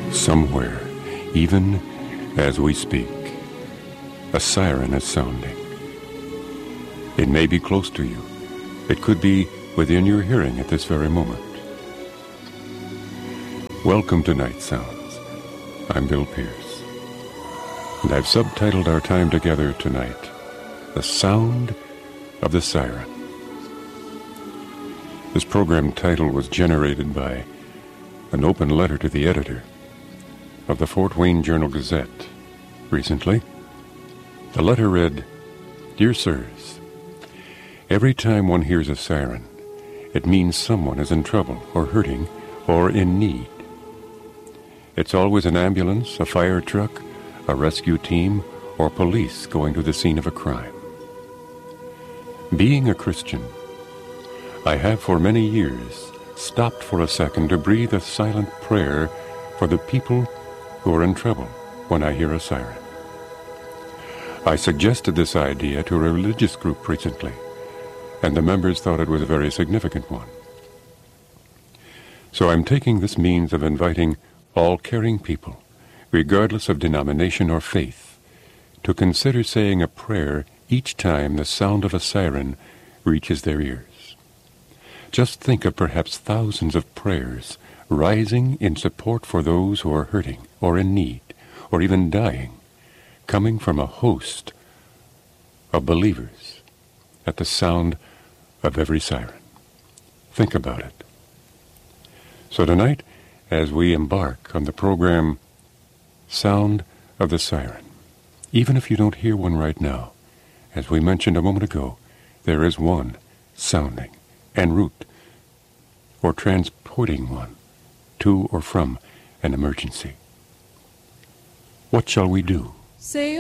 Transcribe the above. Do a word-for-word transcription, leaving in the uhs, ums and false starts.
Somewhere, even as we speak, a siren is sounding. It may be close to you. It could be within your hearing at this very moment. Welcome to Night Sounds. I'm Bill Pierce, and I've subtitled our time together tonight, The Sound of the Siren. This program title was generated by an open letter to the editor of the Fort Wayne Journal-Gazette recently. The letter read, "Dear Sirs, every time one hears a siren, it means someone is in trouble or hurting or in need. It's always an ambulance, a fire truck, a rescue team, or police going to the scene of a crime. Being a Christian, I have for many years stopped for a second to breathe a silent prayer for the people who are in trouble when I hear a siren. I suggested this idea to a religious group recently, and the members thought it was a very significant one. So I'm taking this means of inviting all caring people, regardless of denomination or faith, to consider saying a prayer each time the sound of a siren reaches their ears. Just think of perhaps thousands of prayers rising in support for those who are hurting or in need or even dying, coming from a host of believers at the sound of every siren. Think about it. So tonight, as we embark on the program Sound of the Siren, even if you don't hear one right now, as we mentioned a moment ago, there is one sounding en route or transporting one to or from an emergency. What shall we do? Say